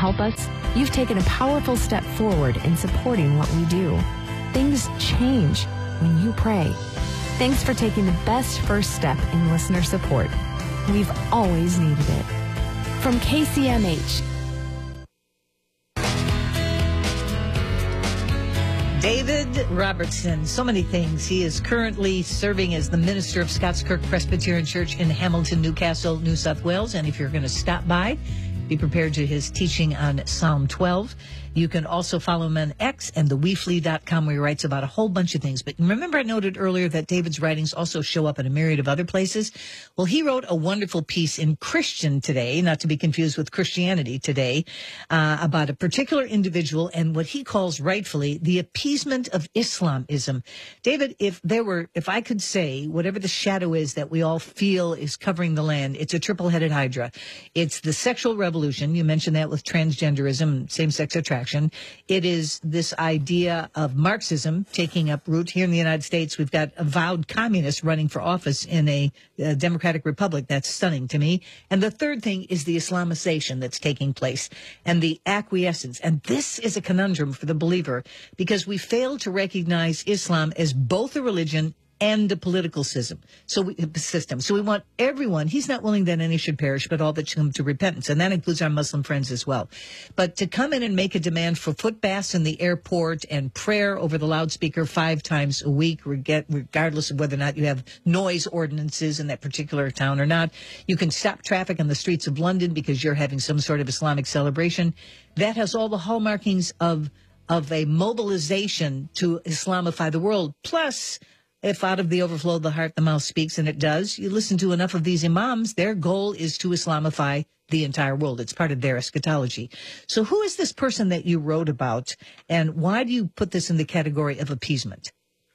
help us, you've taken a powerful step forward in supporting what we do. Things change when you pray. Thanks for taking the best first step in listener support. We've always needed it. From KCMH. David Robertson, so many things. He is currently serving as the minister of Scott's Kirk Presbyterian Church in Hamilton, Newcastle, New South Wales. And if you're going to stop by, be prepared to his teaching on Psalm 12. You can also follow him on X and theweefly.com, where he writes about a whole bunch of things. But remember, I noted earlier that David's writings also show up in a myriad of other places. Well, he wrote a wonderful piece in Christian Today, not to be confused with Christianity Today, about a particular individual and what he calls rightfully the appeasement of Islamism. David, if I could say whatever the shadow is that we all feel is covering the land, it's a triple-headed hydra. It's the sexual revolution. You mentioned that with transgenderism, same-sex attraction. It is this idea of Marxism taking up root here in the United States. We've got avowed communists running for office in a democratic republic. That's stunning to me. And the third thing is the Islamization that's taking place and the acquiescence. And this is a conundrum for the believer because we fail to recognize Islam as both a religion and a political system. So we want everyone. He's not willing that any should perish, but all that should come to repentance. And that includes our Muslim friends as well. But to come in and make a demand for foot baths in the airport and prayer over the loudspeaker 5 times a week, regardless of whether or not you have noise ordinances in that particular town or not. You can stop traffic on the streets of London because you're having some sort of Islamic celebration. That has all the hallmarkings of a mobilization to Islamify the world. Plus, if out of the overflow of the heart the mouth speaks, and it does, you listen to enough of these imams, their goal is to Islamify the entire world. It's part of their eschatology. So who is this person that you wrote about, and why do you put this in the category of appeasement?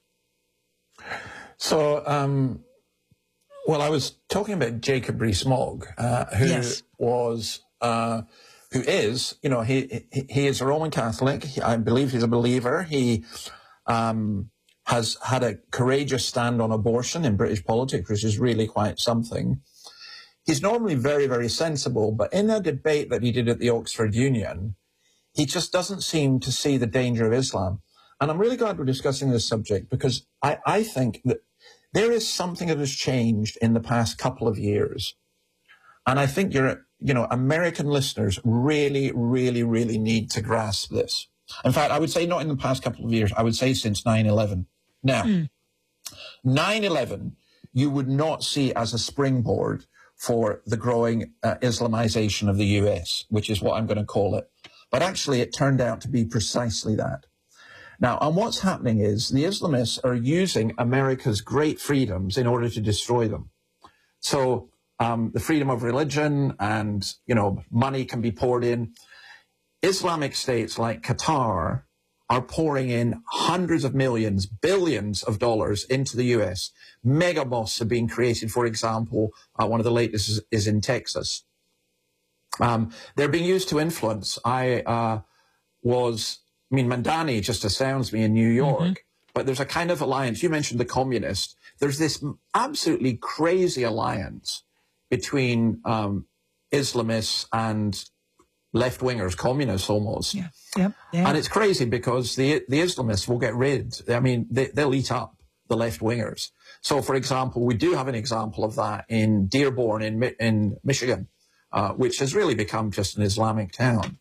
So, well, I was talking about Jacob Rees-Mogg, who Yes. Who is, he is a Roman Catholic. I believe he's a believer. He has had a courageous stand on abortion in British politics, which is really quite something. He's normally very, very sensible, but in a debate that he did at the Oxford Union, he just doesn't seem to see the danger of Islam. And I'm really glad we're discussing this subject because I think that there is something that has changed in the past couple of years. And I think American listeners really, really, really need to grasp this. In fact, I would say not in the past couple of years, I would say since 9/11. Now, 9/11, you would not see as a springboard for the growing Islamization of the US, which is what I'm going to call it. But actually, it turned out to be precisely that. Now, and what's happening is the Islamists are using America's great freedoms in order to destroy them. So the freedom of religion and, money can be poured in. Islamic states like Qatar are pouring in hundreds of millions, billions of dollars into the US. Mega mosques are being created, for example. One of the latest is in Texas. They're being used to influence. Mandani just astounds me in New York, but there's a kind of alliance. You mentioned the communist. There's this absolutely crazy alliance between Islamists and left-wingers, communists almost. Yeah. Yep. Yeah. And it's crazy because the Islamists will get rid. They'll eat up the left-wingers. So, for example, we do have an example of that in Dearborn in Michigan, which has really become just an Islamic town.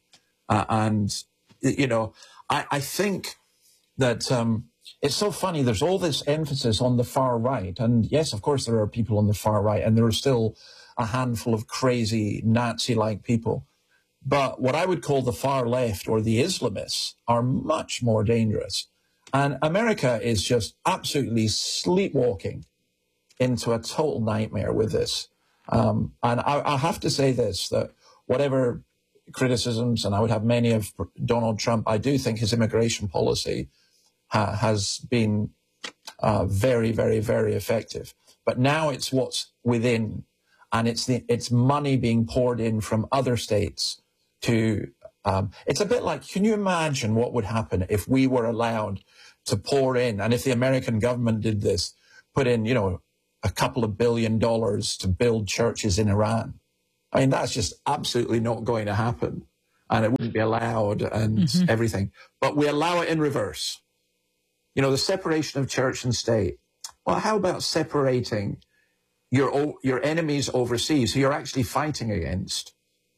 I think that it's so funny. There's all this emphasis on the far right. And yes, of course, there are people on the far right, and there are still a handful of crazy Nazi-like people. But what I would call the far left or the Islamists are much more dangerous. And America is just absolutely sleepwalking into a total nightmare with this. And I have to say this, that whatever criticisms, and I would have many of Donald Trump, I do think his immigration policy has been very, very, very effective. But now it's what's within, and it's money being poured in from other states to, it's a bit like, can you imagine what would happen if we were allowed to pour in, and if the American government did this, put in, a couple of $1 billion to build churches in Iran? I mean, that's just absolutely not going to happen. and it wouldn't be allowed and everything. But we allow it in reverse. You know, the separation of church and state. Well, how about separating your enemies overseas who you're actually fighting against,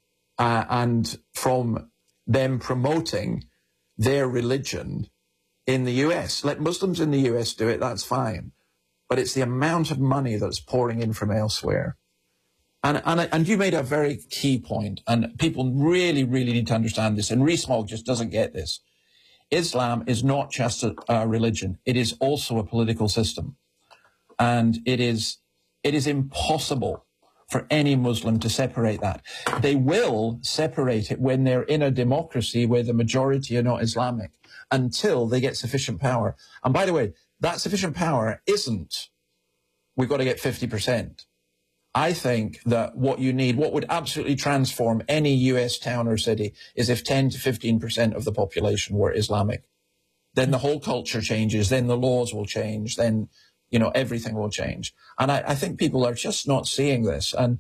and from them promoting their religion in the US? Let Muslims in the US do it, that's fine. But it's the amount of money that's pouring in from elsewhere. And you made a very key point, and people really, really need to understand this, and Rees-Mogg just doesn't get this. Islam is not just a religion. It is also a political system. And it is impossible for any Muslim to separate that. They will separate it when they're in a democracy where the majority are not Islamic, until they get sufficient power. And by the way, that sufficient power isn't, we've got to get 50%. I think that what you need, what would absolutely transform any US town or city, is if 10 to 15% of the population were Islamic. Then the whole culture changes, then the laws will change, then, you know, everything will change. And I think people are just not seeing this. And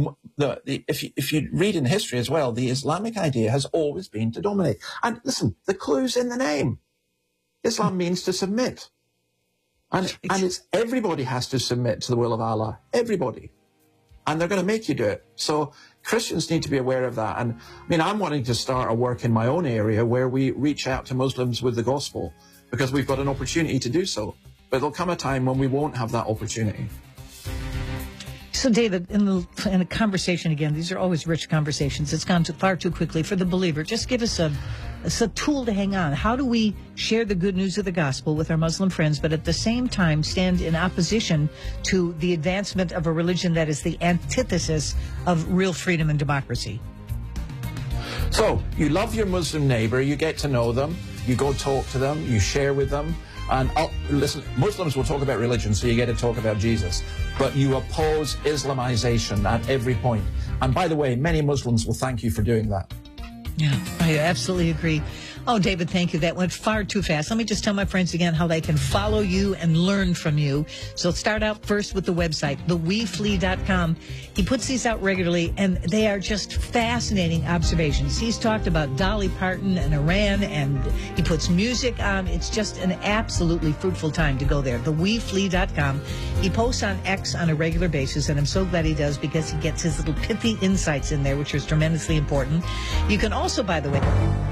if you read in history as well, the Islamic idea has always been to dominate. And listen, the clue's in the name. Islam means to submit. And it's everybody has to submit to the will of Allah. Everybody. And they're going to make you do it. So Christians need to be aware of that. And I mean, I'm wanting to start a work in my own area where we reach out to Muslims with the gospel, because we've got an opportunity to do so. But there'll come a time when we won't have that opportunity. So, David, in a conversation, again, these are always rich conversations. It's gone far too quickly for the believer. Just give us a tool to hang on. How do we share the good news of the gospel with our Muslim friends, but at the same time stand in opposition to the advancement of a religion that is the antithesis of real freedom and democracy? So, you love your Muslim neighbor, you get to know them, you go talk to them, you share with them. And listen, Muslims will talk about religion, so you get to talk about Jesus. But you oppose Islamization at every point. And by the way, many Muslims will thank you for doing that. Yeah, I absolutely agree. Oh, David, thank you. That went far too fast. Let me just tell my friends again how they can follow you and learn from you. So start out first with the website, theweflee.com. He puts these out regularly, and they are just fascinating observations. He's talked about Dolly Parton and Iran, and he puts music on. It's just an absolutely fruitful time to go there, theweflee.com. He posts on X on a regular basis, and I'm so glad he does, because he gets his little pithy insights in there, which is tremendously important. You can also, by the way...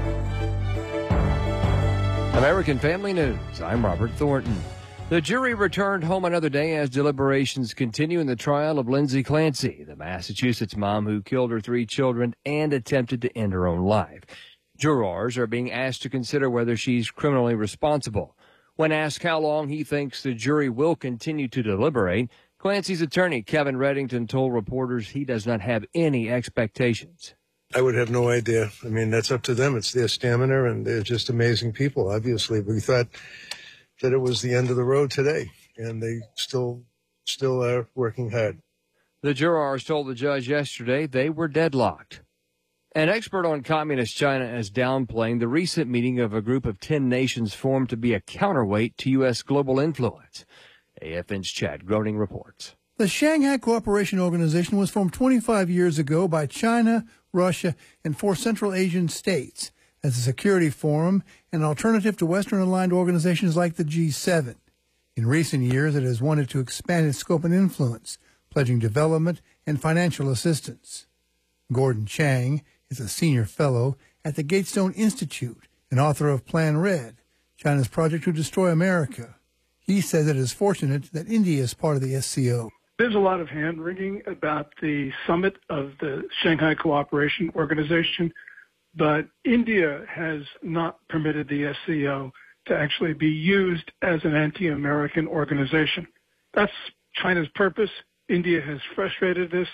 American Family News, I'm Robert Thornton. The jury returned home another day as deliberations continue in the trial of Lindsay Clancy, the Massachusetts mom who killed her 3 children and attempted to end her own life. Jurors are being asked to consider whether she's criminally responsible. When asked how long he thinks the jury will continue to deliberate, Clancy's attorney, Kevin Reddington, told reporters he does not have any expectations. I would have no idea. I mean, that's up to them. It's their stamina, and they're just amazing people, obviously. We thought that it was the end of the road today, and they still are working hard. The jurors told the judge yesterday they were deadlocked. An expert on communist China is downplaying the recent meeting of a group of 10 nations formed to be a counterweight to U.S. global influence. AFN's Chad Groening reports. The Shanghai Cooperation Organization was formed 25 years ago by China, Russia, and 4 Central Asian states as a security forum and an alternative to Western-aligned organizations like the G7. In recent years, it has wanted to expand its scope and influence, pledging development and financial assistance. Gordon Chang is a senior fellow at the Gatestone Institute and author of Plan Red, China's project to destroy America. He says it is fortunate that India is part of the SCO. There's a lot of hand-wringing about the summit of the Shanghai Cooperation Organization, but India has not permitted the SCO to actually be used as an anti-American organization. That's China's purpose. India has frustrated this,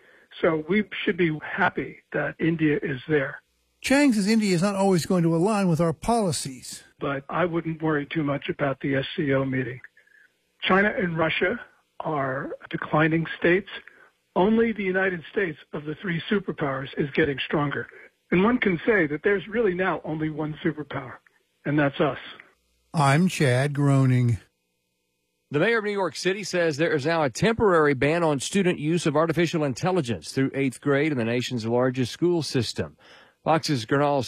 so we should be happy that India is there. Chang says India is not always going to align with our policies. But I wouldn't worry too much about the SCO meeting. China and Russia are declining states. Only the United States of the 3 superpowers is getting stronger. And one can say that there's really now only one superpower, and that's us. I'm Chad Groening. The mayor of New York City says there is now a temporary ban on student use of artificial intelligence through 8th grade in the nation's largest school system. Fox's Gernal